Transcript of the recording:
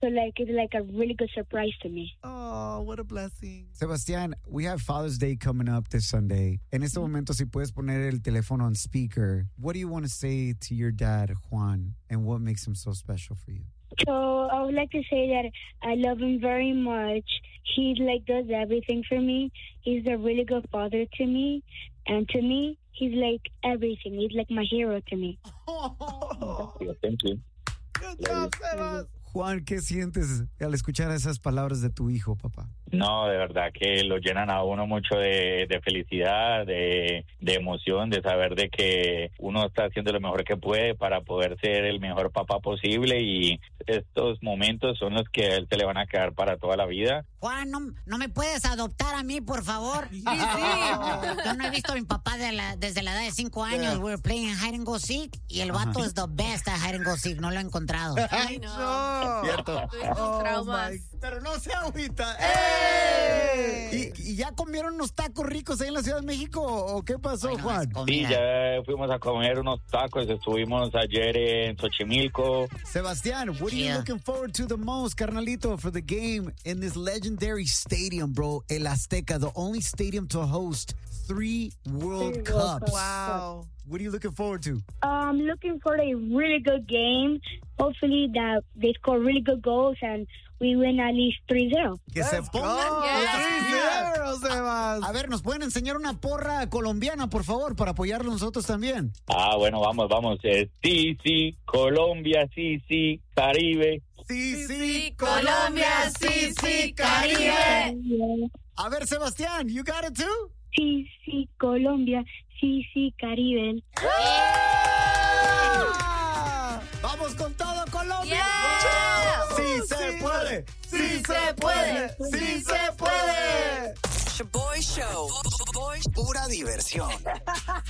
So it's like a really good surprise to me. Oh, what a blessing. Sebastián, we have Father's Day coming up this Sunday. En este momento, si puedes poner el teléfono on speaker, what do you want to say to your dad, Juan, and what makes him so special for you? So I would like to say that I love him very much. He does everything for me. He's a really good father to me. And to me, he's like everything. He's like my hero to me. Thank you. Good job, Sebas. Juan, ¿qué sientes al escuchar esas palabras de tu hijo, papá? No, de verdad que lo llenan a uno mucho de felicidad, de emoción, de saber de que uno está haciendo lo mejor que puede para poder ser el mejor papá posible, y estos momentos son los que a él se le van a quedar para toda la vida. Juan, ¿no me puedes adoptar a mí, por favor? Sí. Yo no he visto a mi papá desde la edad de 5 años. We're playing hide and go seek y el vato es the best at hide and go seek. No lo he encontrado. Ay, no. Cierto. Traumas. Pero no se agüita. ¡Ey! ¿Y ya comieron unos tacos ricos ahí en la Ciudad de México o qué pasó, Bueno, Juan? Sí, ya fuimos a comer unos tacos, estuvimos ayer en Xochimilco. Sebastián, what are you Yeah. looking forward to the most, carnalito, for the game in this legendary stadium, bro? El Azteca, the only stadium to host 3 World Cups. Wow. What are you looking forward to? I'm looking for a really good game. Hopefully that they score really good goals and we win at least 3-0. Que se pongan las pilas. 3-0, Sebas. A ver, ¿nos pueden enseñar una porra colombiana, por favor, para apoyarlo nosotros también? Bueno, vamos. Sí, Colombia, sí, Caribe. Sí, Colombia, sí, Caribe. A ver, Sebastián, you got it too? Sí, Colombia. Sí, Caribe. ¡Vamos con todo, Colombia! Yeah. ¡Sí se puede! ¡Sí se puede! ¡Sí se puede! Boy Show. Pura diversión.